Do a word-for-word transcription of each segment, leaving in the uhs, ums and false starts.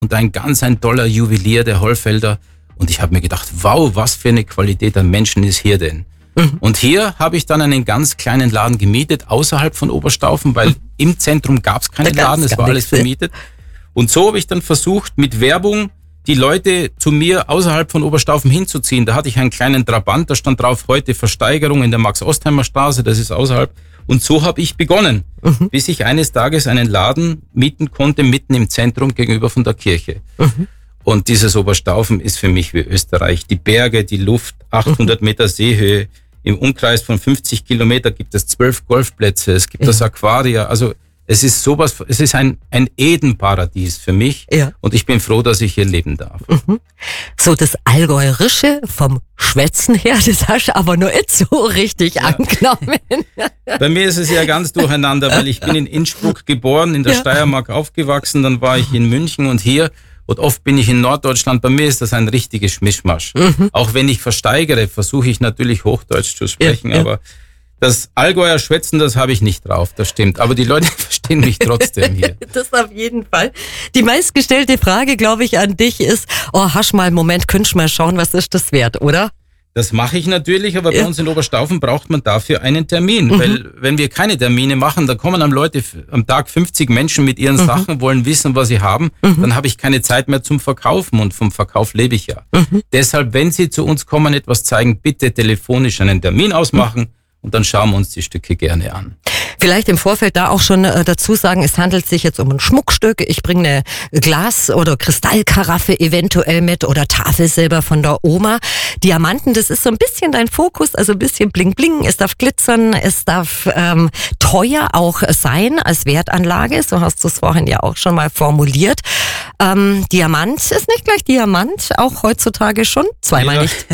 und ein ganz ein toller Juwelier, der Hollfelder. Und ich habe mir gedacht, wow, was für eine Qualität an Menschen ist hier denn? Mhm. Und hier habe ich dann einen ganz kleinen Laden gemietet, außerhalb von Oberstaufen, weil mhm. im Zentrum gab es keinen Laden, es war alles vermietet. Und so habe ich dann versucht, mit Werbung die Leute zu mir außerhalb von Oberstaufen hinzuziehen. Da hatte ich einen kleinen Trabant, da stand drauf, heute Versteigerung in der Max-Ostheimer Straße, das ist außerhalb. Und so habe ich begonnen, mhm. bis ich eines Tages einen Laden mieten konnte, mitten im Zentrum gegenüber von der Kirche. Mhm. Und dieses Oberstaufen ist für mich wie Österreich. Die Berge, die Luft, achthundert Meter Seehöhe. Im Umkreis von fünfzig Kilometer gibt es zwölf Golfplätze, es gibt ja. das Aquaria, also es ist sowas, es ist ein, ein Edenparadies für mich ja. und ich bin froh, dass ich hier leben darf. Mhm. So das Allgäuerische vom Schwätzen her, das hast du aber noch nicht so richtig ja. angenommen. Bei mir ist es ja ganz durcheinander, weil ich bin in Innsbruck geboren, in der ja. Steiermark aufgewachsen, dann war ich in München und hier und oft bin ich in Norddeutschland. Bei mir ist das ein richtiges Mischmasch. Mhm. Auch wenn ich versteigere, versuche ich natürlich Hochdeutsch zu sprechen, ja, ja. aber das Allgäuer Schwätzen, das habe ich nicht drauf, das stimmt. Aber die Leute verstehen mich trotzdem hier. Das auf jeden Fall. Die meistgestellte Frage, glaube ich, an dich ist, oh, hast mal einen Moment, könntest du mal schauen, was ist das wert, oder? Das mache ich natürlich, aber ja. bei uns in Oberstaufen braucht man dafür einen Termin. Mhm. Weil wenn wir keine Termine machen, da kommen am Leute am Tag fünfzig Menschen mit ihren mhm. Sachen, wollen wissen, was sie haben, mhm. dann habe ich keine Zeit mehr zum Verkaufen und vom Verkauf lebe ich ja. Mhm. Deshalb, wenn Sie zu uns kommen, etwas zeigen, bitte telefonisch einen Termin ausmachen. Mhm. Und dann schauen wir uns die Stücke gerne an. Vielleicht im Vorfeld da auch schon äh, dazu sagen, es handelt sich jetzt um ein Schmuckstück. Ich bringe eine Glas- oder Kristallkaraffe eventuell mit oder Tafelsilber von der Oma. Diamanten, das ist so ein bisschen dein Fokus, also ein bisschen bling bling. Es darf glitzern, es darf ähm, teuer auch sein als Wertanlage. So hast du es vorhin ja auch schon mal formuliert. Ähm, Diamant ist nicht gleich Diamant, auch heutzutage schon. Zweimal ja. nicht.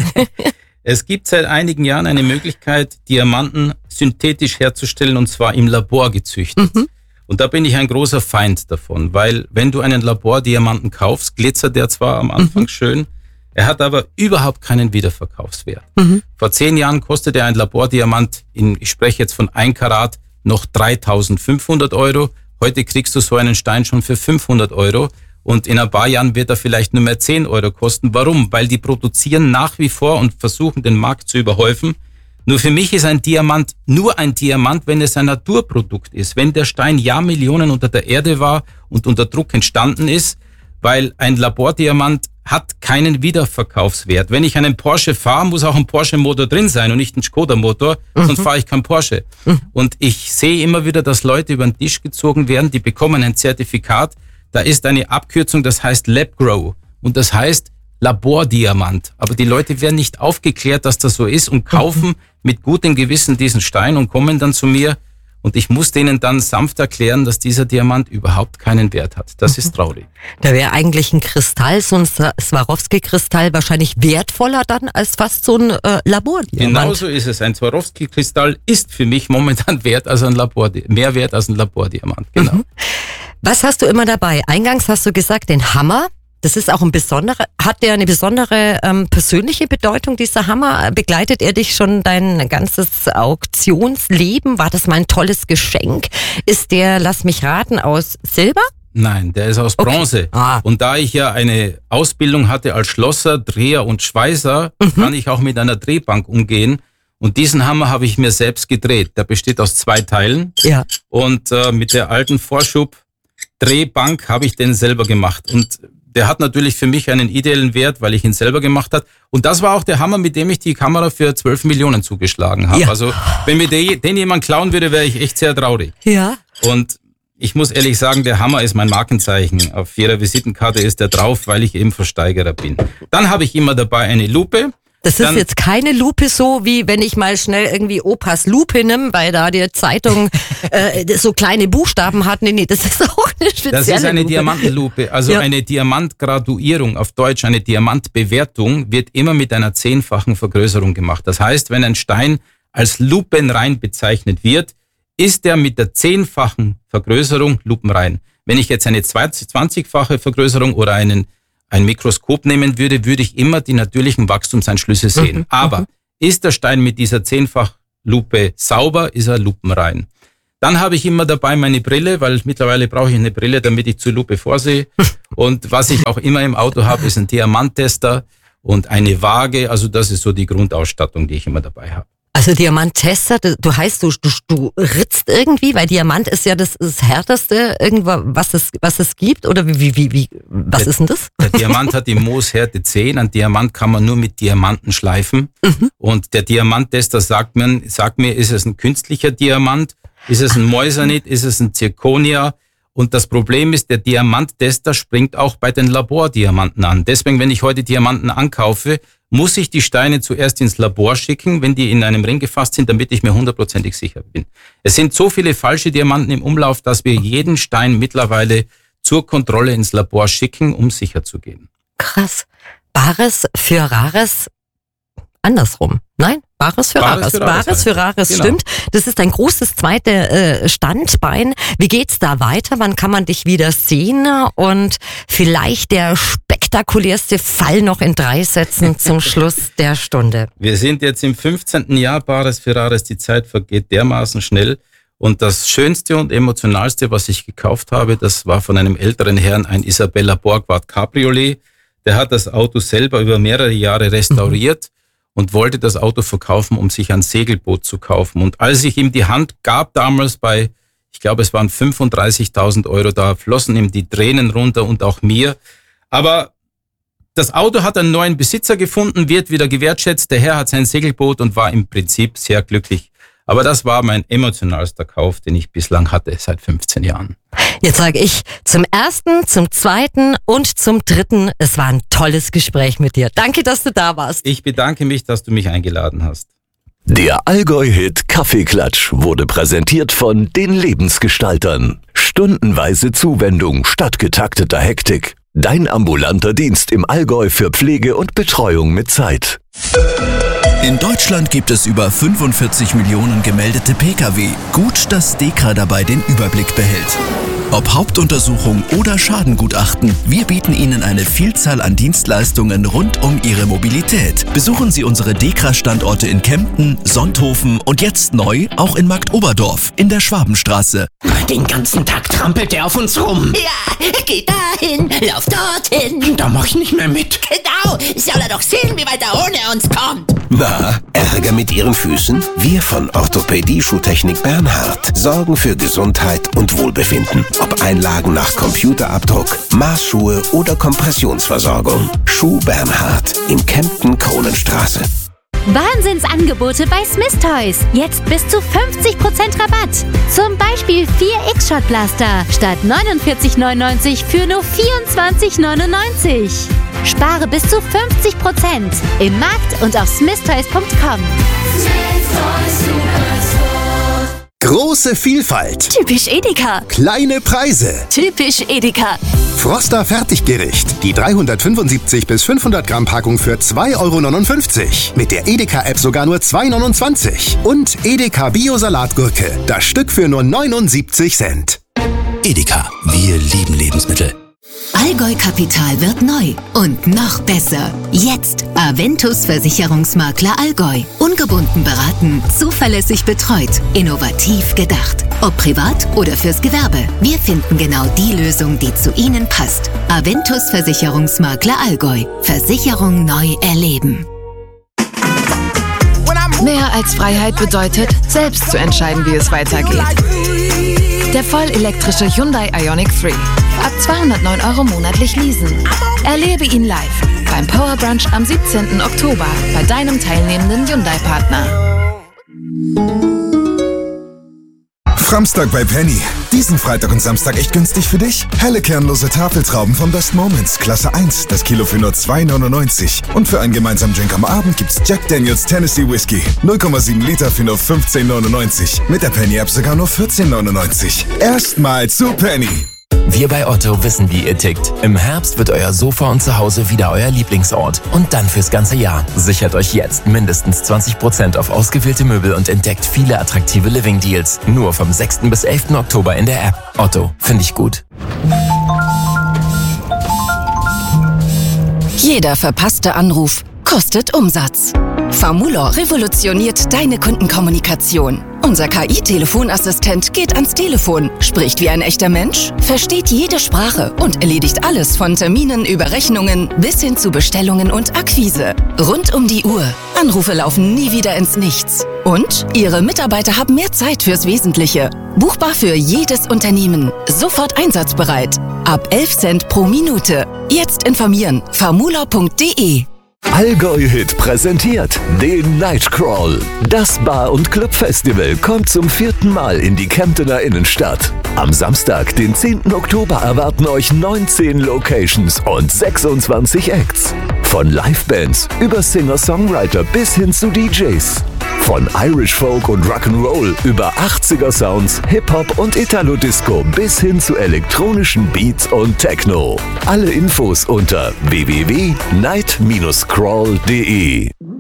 Es gibt seit einigen Jahren eine Möglichkeit, Diamanten synthetisch herzustellen und zwar im Labor gezüchtet. Mhm. Und da bin ich ein großer Feind davon, weil wenn du einen Labordiamanten kaufst, glitzert der zwar am Anfang mhm. schön, er hat aber überhaupt keinen Wiederverkaufswert. Mhm. Vor zehn Jahren kostete ein Labordiamant, in, ich spreche jetzt von ein Karat, noch dreitausendfünfhundert Euro. Heute kriegst du so einen Stein schon für fünfhundert Euro. Und in ein paar Jahren wird er vielleicht nur mehr zehn Euro kosten. Warum? Weil die produzieren nach wie vor und versuchen, den Markt zu überhäufen. Nur für mich ist ein Diamant nur ein Diamant, wenn es ein Naturprodukt ist. Wenn der Stein Jahrmillionen unter der Erde war und unter Druck entstanden ist, weil ein Labordiamant hat keinen Wiederverkaufswert. Wenn ich einen Porsche fahre, muss auch ein Porsche-Motor drin sein und nicht ein Skoda-Motor, mhm. sonst fahre ich kein Porsche. Mhm. Und ich sehe immer wieder, dass Leute über den Tisch gezogen werden, die bekommen ein Zertifikat. Da ist eine Abkürzung, das heißt Lab-Grow und das heißt Labordiamant. Aber die Leute werden nicht aufgeklärt, dass das so ist und kaufen mit gutem Gewissen diesen Stein und kommen dann zu mir und ich muss denen dann sanft erklären, dass dieser Diamant überhaupt keinen Wert hat. Das ist traurig. Da wäre eigentlich ein Kristall, so ein Swarovski-Kristall wahrscheinlich wertvoller dann als fast so ein äh, Labordiamant. Genauso ist es. Ein Swarovski-Kristall ist für mich momentan wert als ein Labor, mehr wert als ein Labordiamant. Genau. Mhm. Was hast du immer dabei? Eingangs hast du gesagt, den Hammer. Das ist auch ein besonderer, hat der eine besondere ähm, persönliche Bedeutung, dieser Hammer? Begleitet er dich schon dein ganzes Auktionsleben? War das mal ein tolles Geschenk? Ist der, lass mich raten, aus Silber? Nein, der ist aus Bronze. Okay. Ah. Und da ich ja eine Ausbildung hatte als Schlosser, Dreher und Schweißer, mhm. kann ich auch mit einer Drehbank umgehen. Und diesen Hammer habe ich mir selbst gedreht. Der besteht aus zwei Teilen. Ja. Und äh, mit der alten Vorschub Drehbank habe ich den selber gemacht. Und der hat natürlich für mich einen ideellen Wert, weil ich ihn selber gemacht habe. Und das war auch der Hammer, mit dem ich die Kamera für zwölf Millionen zugeschlagen habe. Ja. Also wenn mir den, den jemand klauen würde, wäre ich echt sehr traurig. Ja. Und ich muss ehrlich sagen, der Hammer ist mein Markenzeichen. Auf jeder Visitenkarte ist der drauf, weil ich eben Versteigerer bin. Dann habe ich immer dabei eine Lupe. Das ist jetzt keine Lupe so, wie wenn ich mal schnell irgendwie Opas Lupe nehme, weil da die Zeitung äh, so kleine Buchstaben hat. Nee, nee, das ist auch eine spezielle Das ist eine Lupe. Diamantenlupe. Also ja. Eine Diamantgraduierung, auf Deutsch eine Diamantbewertung, wird immer mit einer zehnfachen Vergrößerung gemacht. Das heißt, wenn ein Stein als lupenrein bezeichnet wird, ist er mit der zehnfachen Vergrößerung lupenrein. Wenn ich jetzt eine zwanzigfache Vergrößerung oder einen ein Mikroskop nehmen würde, würde ich immer die natürlichen Wachstumseinschlüsse sehen. Mhm. Aber ist der Stein mit dieser Zehnfachlupe sauber, ist er lupenrein. Dann habe ich immer dabei meine Brille, weil mittlerweile brauche ich eine Brille, damit ich zur Lupe vorsehe. Und was ich auch immer im Auto habe, ist ein Diamanttester und eine Waage. Also das ist so die Grundausstattung, die ich immer dabei habe. Also Diamanttester, du heißt, du, du, du ritzt irgendwie, weil Diamant ist ja das, das Härteste, irgendwas, was es, was es gibt, oder wie, wie, wie, was der, ist denn das? Der Diamant hat die Mooshärte zehn, ein Diamant kann man nur mit Diamanten schleifen. Mhm. Und der Diamanttester sagt mir, sagt mir, ist es ein künstlicher Diamant, ist es ein Moissanit, ist es ein Zirconia? Und das Problem ist, der Diamanttester springt auch bei den Labordiamanten an. Deswegen, wenn ich heute Diamanten ankaufe, muss ich die Steine zuerst ins Labor schicken, wenn die in einem Ring gefasst sind, damit ich mir hundertprozentig sicher bin. Es sind so viele falsche Diamanten im Umlauf, dass wir jeden Stein mittlerweile zur Kontrolle ins Labor schicken, um sicher zu gehen. Krass. Bares für Rares, andersrum. Nein, Bares für Rares. Bares für Rares, genau. Stimmt. Das ist ein großes zweite äh, Standbein. Wie geht's da weiter? Wann kann man dich wieder sehen? Und vielleicht der spektakulärste Fall noch in drei Sätzen zum Schluss der Stunde. Wir sind jetzt im fünfzehnten Jahr Bares für Rares. Die Zeit vergeht dermaßen schnell. Und das Schönste und Emotionalste, was ich gekauft habe, das war von einem älteren Herrn ein Isabella Borgward Cabriolet. Der hat das Auto selber über mehrere Jahre restauriert. Mhm. Und wollte das Auto verkaufen, um sich ein Segelboot zu kaufen. Und als ich ihm die Hand gab, damals bei, ich glaube, es waren fünfunddreißigtausend Euro, da flossen ihm die Tränen runter und auch mir. Aber das Auto hat einen neuen Besitzer gefunden, wird wieder gewertschätzt. Der Herr hat sein Segelboot und war im Prinzip sehr glücklich. Aber das war mein emotionalster Kauf, den ich bislang hatte, seit fünfzehn Jahren. Jetzt sage ich zum ersten, zum zweiten und zum dritten, es war ein tolles Gespräch mit dir. Danke, dass du da warst. Ich bedanke mich, dass du mich eingeladen hast. Der Allgäu-Hit Kaffeeklatsch wurde präsentiert von den Lebensgestaltern. Stundenweise Zuwendung statt getakteter Hektik. Dein ambulanter Dienst im Allgäu für Pflege und Betreuung mit Zeit. In Deutschland gibt es über fünfundvierzig Millionen gemeldete Pkw. Gut, dass DEKRA dabei den Überblick behält. Ob Hauptuntersuchung oder Schadengutachten, wir bieten Ihnen eine Vielzahl an Dienstleistungen rund um Ihre Mobilität. Besuchen Sie unsere DEKRA-Standorte in Kempten, Sonthofen und jetzt neu auch in Marktoberdorf in der Schwabenstraße. Den ganzen Tag trampelt er auf uns rum. Ja, geh dahin, lauf dorthin. Da mach ich nicht mehr mit. Genau, soll er doch sehen, wie weit er ohne uns kommt. Na, Ärger mit Ihren Füßen? Wir von Orthopädie Schuhtechnik Bernhard sorgen für Gesundheit und Wohlbefinden. Ob Einlagen nach Computerabdruck, Maßschuhe oder Kompressionsversorgung. Schuh Bernhard in Kempten Kronenstraße. Wahnsinnsangebote bei Smith Toys. Jetzt bis zu fünfzig Prozent Rabatt. Zum Beispiel vier X-Shot-Blaster statt neunundvierzig neunundneunzig für nur vierundzwanzig neunundneunzig. Spare bis zu fünfzig Prozent im Markt und auf smith toys punkt com. Große Vielfalt. Typisch Edeka. Kleine Preise. Typisch Edeka. Froster Fertiggericht. Die dreihundertfünfundsiebzig bis fünfhundert Gramm Packung für zwei Euro neunundfünfzig. Mit der Edeka-App sogar nur zwei Euro neunundzwanzig. Und Edeka Bio-Salatgurke. Das Stück für nur neunundsiebzig Cent. Edeka, wir lieben Lebensmittel. Allgäu Kapital wird neu und noch besser. Jetzt Aventus Versicherungsmakler Allgäu. Ungebunden beraten, zuverlässig betreut, innovativ gedacht. Ob privat oder fürs Gewerbe. Wir finden genau die Lösung, die zu Ihnen passt. Aventus Versicherungsmakler Allgäu. Versicherung neu erleben. Mehr als Freiheit bedeutet, selbst zu entscheiden, wie es weitergeht. Der vollelektrische Hyundai Ioniq drei. Ab zweihundertneun Euro monatlich leasen. Erlebe ihn live beim Power Brunch am siebzehnten Oktober bei deinem teilnehmenden Hyundai-Partner. Framstag bei Penny. Diesen Freitag und Samstag echt günstig für dich? Helle kernlose Tafeltrauben vom Best Moments, Klasse eins, das Kilo für nur zwei Euro neunundneunzig. Und für einen gemeinsamen Drink am Abend gibt's Jack Daniels Tennessee Whiskey. null Komma sieben Liter für nur fünfzehn Euro neunundneunzig. Mit der Penny-App sogar nur vierzehn Euro neunundneunzig. Erstmal zu Penny. Wir bei Otto wissen, wie ihr tickt. Im Herbst wird euer Sofa und Zuhause wieder euer Lieblingsort. Und dann fürs ganze Jahr. Sichert euch jetzt mindestens zwanzig Prozent auf ausgewählte Möbel und entdeckt viele attraktive Living-Deals. Nur vom sechsten bis elften Oktober in der App. Otto, finde ich gut. Jeder verpasste Anruf kostet Umsatz. Famulor revolutioniert deine Kundenkommunikation. Unser K I-Telefonassistent geht ans Telefon, spricht wie ein echter Mensch, versteht jede Sprache und erledigt alles von Terminen über Rechnungen bis hin zu Bestellungen und Akquise. Rund um die Uhr. Anrufe laufen nie wieder ins Nichts. Und Ihre Mitarbeiter haben mehr Zeit fürs Wesentliche. Buchbar für jedes Unternehmen. Sofort einsatzbereit. Ab elf Cent pro Minute. Jetzt informieren. famulor punkt de. Allgäu-Hit präsentiert den Nightcrawl. Das Bar- und Clubfestival kommt zum vierten Mal in die Kemptener Innenstadt. Am Samstag, den zehnten Oktober, erwarten euch neunzehn Locations und sechsundzwanzig Acts. Von Livebands über Singer-Songwriter bis hin zu D Js. Von Irish Folk und Rock'n'Roll über achtziger Sounds, Hip-Hop und Italo-Disco bis hin zu elektronischen Beats und Techno. Alle Infos unter w w w punkt night Bindestrich crawl punkt de.